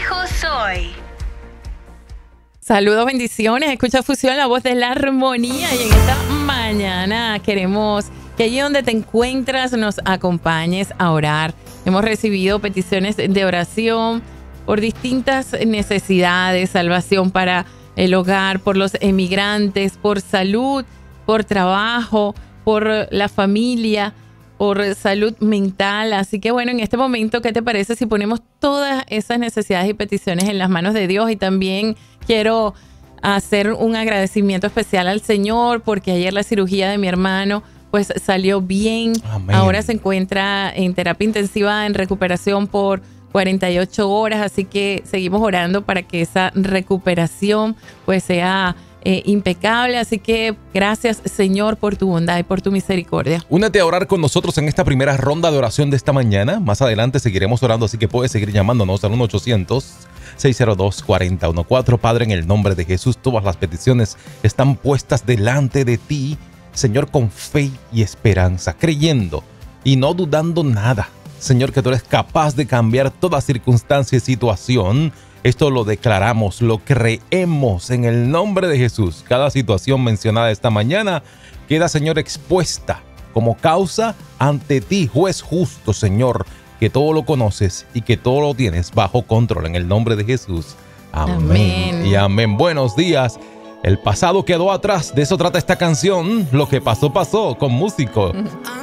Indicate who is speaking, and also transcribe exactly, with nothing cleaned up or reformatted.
Speaker 1: hijo soy.
Speaker 2: Saludos, bendiciones. Escucha Fusión, la voz de la armonía. Y en esta mañana queremos que allí donde te encuentras nos acompañes a orar. Hemos recibido peticiones de oración por distintas necesidades, salvación para el hogar, por los emigrantes, por salud, por trabajo, por la familia, por salud mental. Así que bueno, en este momento, ¿qué te parece si ponemos todas esas necesidades y peticiones en las manos de Dios? Y también quiero hacer un agradecimiento especial al Señor porque ayer la cirugía de mi hermano pues salió bien.
Speaker 3: Amén.
Speaker 2: Ahora se encuentra en terapia intensiva en recuperación por cuarenta y ocho horas, así que seguimos orando para que esa recuperación pues sea eh, impecable. Así que gracias, Señor, por tu bondad y por tu misericordia.
Speaker 3: Únete a orar con nosotros en esta primera ronda de oración de esta mañana. Más adelante seguiremos orando, así que puedes seguir llamándonos al uno ochocientos, seis cero dos, cuatro cero uno cuatro. Padre, en el nombre de Jesús, todas las peticiones están puestas delante de ti, Señor, con fe y esperanza, creyendo y no dudando nada. Señor, que tú eres capaz de cambiar toda circunstancia y situación. Esto lo declaramos, lo creemos en el nombre de Jesús. Cada situación mencionada esta mañana queda, Señor, expuesta como causa ante ti, juez justo, Señor, que todo lo conoces y que todo lo tienes bajo control en el nombre de Jesús. Amén.
Speaker 2: Amén.
Speaker 3: Y amén. Buenos días. El pasado quedó atrás, de eso trata esta canción. Lo que pasó, pasó, con Músico.